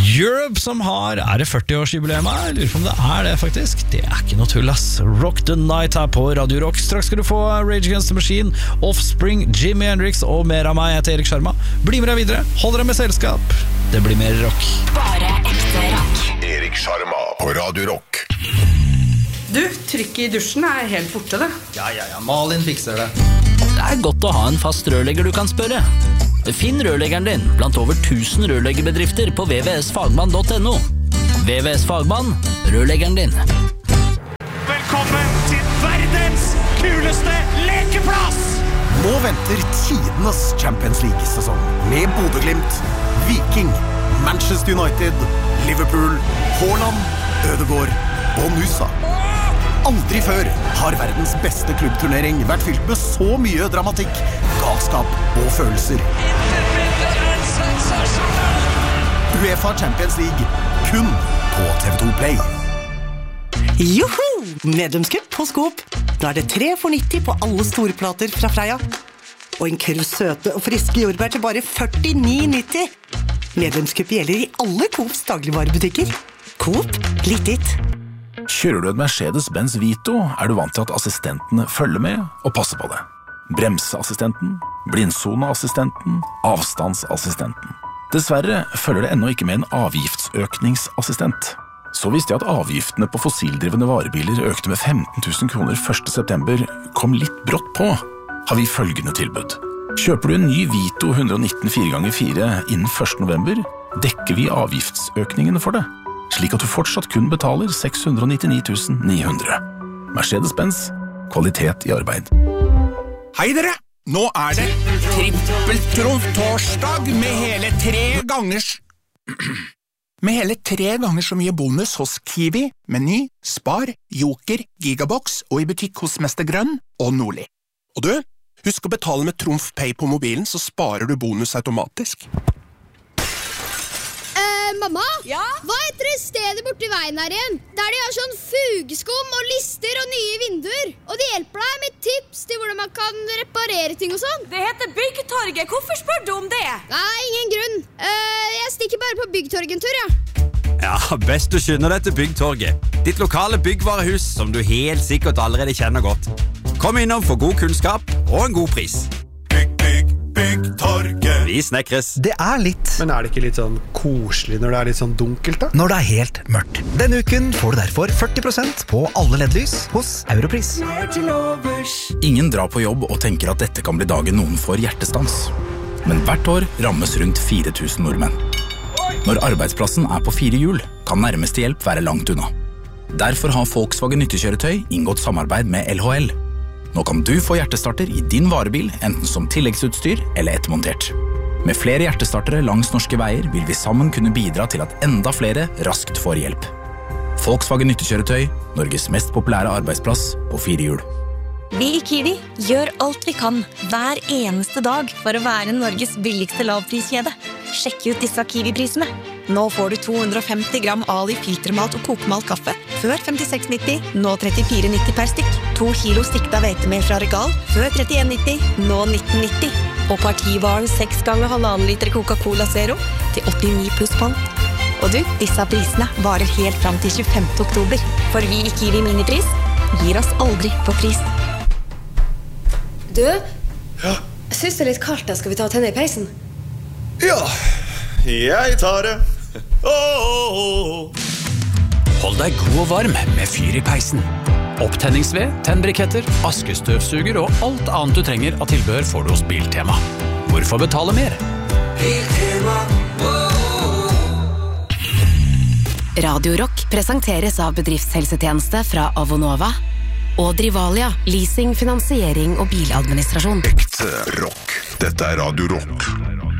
Europe som er det 40-årsjubileum? Jeg lurer på om det faktisk. Det ikke noe tull, ass. Rock the Night her på Radio Rock. Straks skal du få Rage Against the Machine, Offspring, Jimi Hendrix og mer av meg. Jeg heter Erik Sjarma. Bli med deg videre. Hold dere med selskap. Det blir mer rock. Bare ekte rock. Erik Sjarma på Radio Rock. Du, trykket i dusjen helt borte, det. Ja, Malin fikser det. Det godt å ha en fast rørlegger du kan spørre. Finn rørleggeren din blant over 1000 rørleggerbedrifter på www.fagmann.no. VVS Fagmann, rørleggeren din. Velkommen til verdens kuleste lekeplass! Nå venter tidenes Champions League-sesong med Bodø/Glimt, Viking, Manchester United, Liverpool, Haaland, Ødegaard og Nusa. Aldri før har verdens beste klubbturnering vært fylt med så mye dramatikk, galskap og følelser. UEFA Champions League, kun på TV2 Play. Joho! Medlemskupp hos Coop. Nå det 3 for 90 på alle store plater fra Freia. Og en kurv søte og friske jordbær til bare 49,90. Medlemskupp gjelder i alle Coops dagligvarebutikker. Coop, litt ditt. Kjører du en Mercedes-Benz Vito, du vant til at assistentene følger med og passer på det. Bremseassistenten, blindsoneassistenten, avstandsassistenten. Dessverre følger det ennå ikke med en avgiftsøkningsassistent. Så visste jeg at avgiftene på fossildrivende varebiler økte med 15 000 kroner 1. september kom litt brått på, har vi følgende tilbud. Kjøper du en ny Vito 119 4x4 innen 1. november, dekker vi avgiftsøkningene for det, slik at du fortsatt kun betaler 699 900. Mercedes-Benz, kvalitet i arbeid. Hei dere! Nå det trippeltrumf-torsdag med hele 3 ganger så mye bonus hos Kiwi, Meny, Spar, Joker, Gigabox og i butikk hos Mester Grønn og Nordli. Og du, husk å betale med Trumf Pay på mobilen, så sparer du bonus automatisk. Mamma? Ja? Hva heter det stedet borti veien her igjen? Der de har sånn fugeskum og lister og nye vinduer. Og de hjelper deg med tips til hvordan man kan reparere ting og sånn. Det heter Byggtorget. Hvorfor spør du om det? Nei, ingen grunn. Jeg stikker bare på Byggtorget en tur, ja. Ja, best du skynder deg til Byggtorget. Ditt lokale byggvarehus som du helt sikkert allerede kjenner godt. Kom innom for god kunnskap og en god pris. Byggtorget. Vi snekres. Det litt. Men det ikke litt sånn koselig når det litt sånn dunkelt da? Når det helt mørkt. Denne uken får du derfor 40% på alle LED-lys hos Europris. Ingen drar på jobb og tenker at dette kan bli dagen noen får hjertestans. Men hvert år rammes rundt 4000 nordmenn. Når arbeidsplassen på 4 hjul, kan nærmeste hjelp være langt unna. Derfor har Volkswagen nyttekjøretøy inngått samarbeid med LHL. Nå kan du få hjertestarter i din varebil, enten som tilleggsutstyr eller ettermontert. Med flere hjertestartere langs norske veier vil vi sammen kunne bidra til at enda flere raskt får hjelp. Volkswagen nyttekjøretøy, Norges mest populære arbeidsplass på 4 hjul. Vi i Kiwi gjør alt vi kan hver eneste dag for å være Norges billigste lavpriskjede. Sjekk ut disse Kiwi-prisene. Nå får du 250 gram Ali filtermalt og kokemalt kaffe før 56,90, nå 34,90 per stykk. 2 kilo stikta hvetemel fra Regal før 31,90, nå 19,90. Og partivaren 6 ganger 1,5 liter Coca-Cola Zero til 89 pluss pant. Og du, disse prisene varer helt fram til 25. oktober. For vi i Kiwi Minipris gir oss aldri på pris. Du, ja. Synes det litt kaldt da, skal vi ta og tenne i peisen? Ja, jeg tar det. Hold deg god og varm med fyr i peisen. Opptenningsved, tennbriketter, askestøvsuger og alt annet du trenger av tilbehør får du hos Biltema. Hvorfor betale mer? Biltema. Radio Rock presenteres av bedriftshelsetjeneste fra Avonova og Drivalia, leasing, finansiering og biladministrasjon. Ekte rock. Dette Radio Rock.